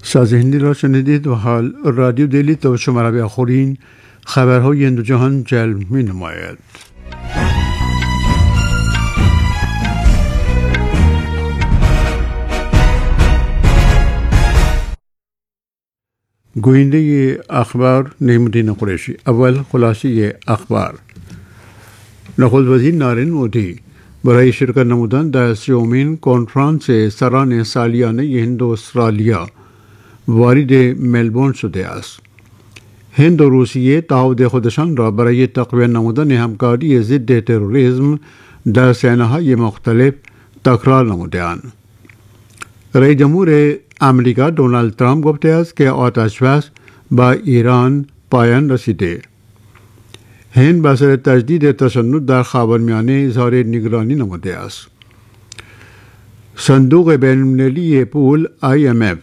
سازهندی را شنیدید و حال رادیو دیلی تو شما به آخرین خبرهای این دو جهان جلب می نماید. گوینده اخبار نعیم‌الدین قریشی. اول خلاصه اخبار. نخست وزیر نارن مودی برای شرکت نمودن در سیومین کنفرانس سران سالیانه هند و استرالیا وارد ملبورن شده است. هند و روسیه تعهد خودشان را برای تقویت نمودن همکاری ضد تروریسم در صحنه‌های مختلف تکرار نموده‌اند. رئیس جمهور امریکا دونالد ترامپ گفته است که آتش‌بس با ایران پایان رسیده. هند با سر تجدید تشنج در خاورمیانه اظهار نگرانی نموده است. صندوق بین‌المللی پول IMF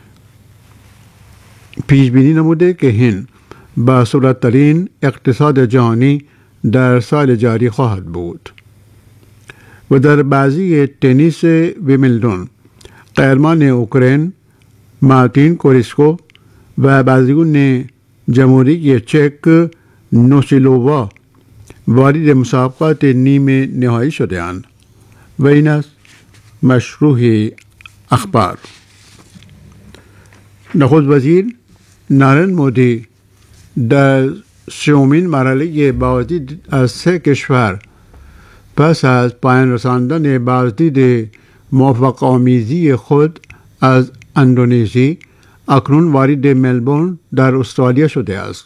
پیش بینی نموده که هند با سرعت‌ترین اقتصاد جهانی در سال جاری خواهد بود. و در بازی تنیس ویمبلدون قهرمان اوکراین مارتین کوریسکو و بازیکن جمهوری چک نوسیلووا وارد مسابقات نیمه نهایی شده‌اند. و این است مشروع اخبار. نخست وزیر نارن مودی در سومین مرحله بازدید از 3 کشور پس از پایان رساندن بازدید موفق‌آمیزی خود از اندونزی اکنون وارد ملبورن در استرالیا شده است.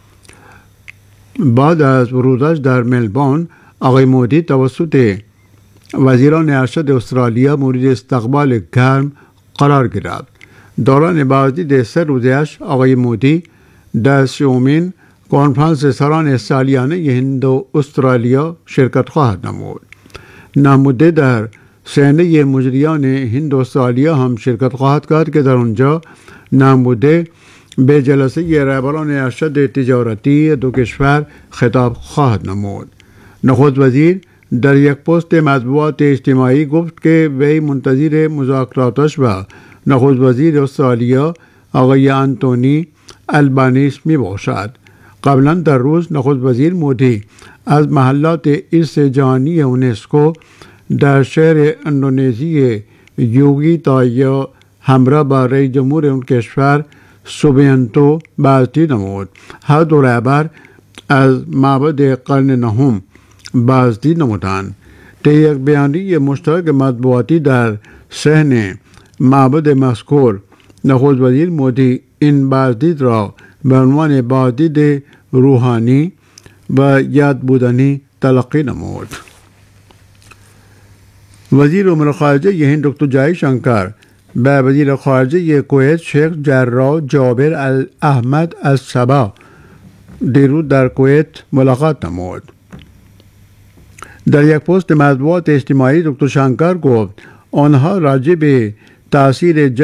بعد از ورودش در ملبورن آقای مودی توسط وزیران ارشد استرالیا مورد استقبال گرم قرار گرفت. دوران بازدید 3 روزه‌اش آقای مودی در سومین کنفرانس سران سالیانه هند و استرالیا شرکت خواهد نمود. نموده در صحنه مجریان هند و استرالیا هم شرکت خواهد کرد که در آنجا نموده به جلسه رهبران ارشد تجارتی دو کشور خطاب خواهد نمود. نخست وزیر در یک پست مطبوعات اجتماعی گفت که وی منتظر مذاکراتش و نخست وزیر استرالیا آقای آنتونی البانیس می باشد. قبلا در روز نخست وزیر مودی از محلات ارث جهانی یونسکو در شهر اندونزی یوگیتایا همراه با رئیس جمهور اون کشور سوبیانتو بازدید نمود. هر دو رهبر از معبد قرن نهم بازدید نمودند. طی یک بیانیه مشترک مطبوعاتی در صحن معبد مذکور نخست وزیر مودی این بازدید را به عنوان بازدید روحانی و یاد بودنی تلقی نمود. وزیر امور خارجه هند دکتر جای شنکر به وزیر خارجه کویت شیخ جراح جابر الاحمد از صبا دیروز در کویت ملاقات نمود. در یک پست مطبوعات اجتماعی دکتر شنکر گفت آنها راجع به تاثیر